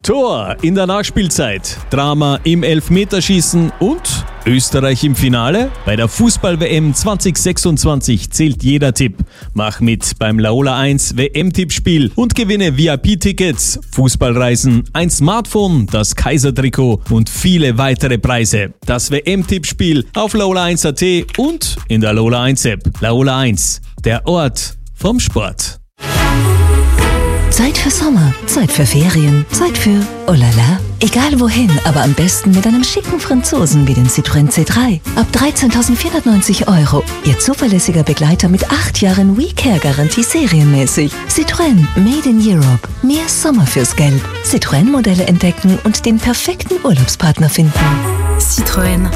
Tor in der Nachspielzeit, Drama im Elfmeterschießen und Österreich im Finale? Bei der Fußball-WM 2026 zählt jeder Tipp. Mach mit beim Laola 1 WM-Tippspiel und gewinne VIP-Tickets, Fußballreisen, ein Smartphone, das Kaiser-Trikot und viele weitere Preise. Das WM-Tippspiel auf Laola1.at und in der Laola 1-App. Laola 1, der Ort vom Sport. Zeit für Sommer, Zeit für Ferien, Zeit für oh la la. Egal wohin, aber am besten mit einem schicken Franzosen wie den Citroën C3. Ab 13.490 €. Ihr zuverlässiger Begleiter mit 8 Jahren WeCare-Garantie serienmäßig. Citroën, made in Europe. Mehr Sommer fürs Geld. Citroën-Modelle entdecken und den perfekten Urlaubspartner finden. Citroën.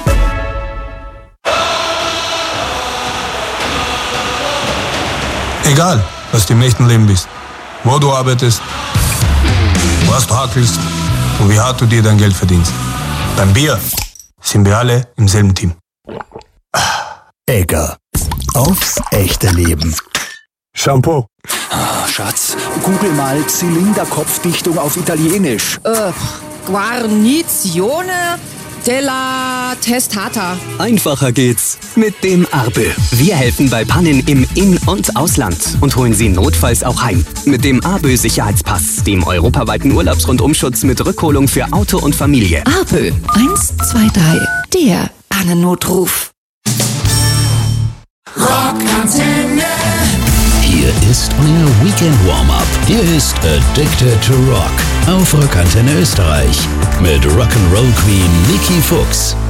Egal, was du im echten Leben bist, wo du arbeitest, was du hakelst und wie hart du dir dein Geld verdienst. Beim Bier sind wir alle im selben Team. Egger. Aufs echte Leben. Shampoo. Schatz, google mal Zylinderkopfdichtung auf Italienisch. Guarnizione della Testata. Einfacher geht's mit dem ARBE. Wir helfen bei Pannen im In- und Ausland und holen Sie notfalls auch heim. Mit dem ARBE Sicherheitspass, dem europaweiten Urlaubsrundumschutz mit Rückholung für Auto und Familie. ARBE 123, der Pannennotruf. Rockantenne. Hier ist euer Weekend Warm-Up. Hier ist Addicted to Rock auf Rockantenne Österreich mit Rock'n'Roll Queen Niki Fuchs.